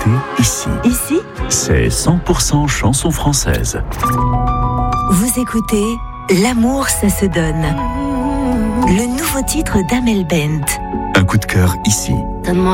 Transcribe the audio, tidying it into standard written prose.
Ici. Ici, C'est 100% chansons françaises. vous écoutez L'amour, ça se donne. Le nouveau titre d'Amel Bent. Un coup de cœur ici. Donne-moi